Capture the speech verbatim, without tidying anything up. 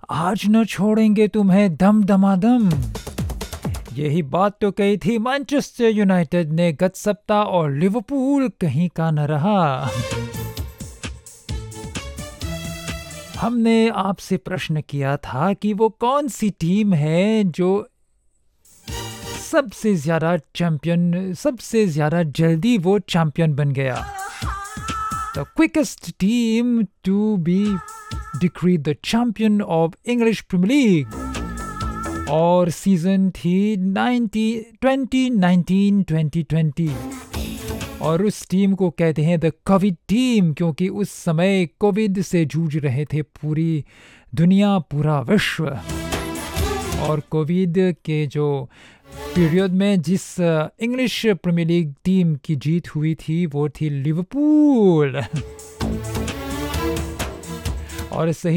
आज न छोड़ेंगे तुम्हें दम दमादम। यही बात तो कही थी मैनचेस्टर यूनाइटेड ने गत सप्ताह और लिवरपूल कहीं का न रहा। हमने आपसे प्रश्न किया था कि वो कौन सी टीम है जो सबसे ज्यादा चैंपियन सबसे ज्यादा जल्दी वो चैंपियन बन गया। The quickest team to be decreed the champion of English premiere league और सीजन थी ट्वेंटी नाइनटीन ट्वेंटी ट्वेंटी और उस टीम को कहते हैं द कोविड टीम क्योंकि उस समय कोविड से जूझ रहे थे पूरी दुनिया पूरा विश्व। और कोविड के जो पीरियड में जिस इंग्लिश प्रीमियर लीग टीम की जीत हुई थी वो थी लिवरपूल। और सही